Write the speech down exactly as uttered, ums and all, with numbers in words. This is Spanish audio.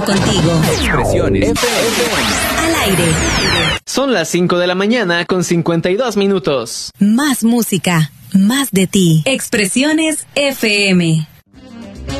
contigo. Expresiones F M. Al aire. Son las cinco de la mañana con cincuenta y dos minutos. Más música, más de ti. Expresiones F M.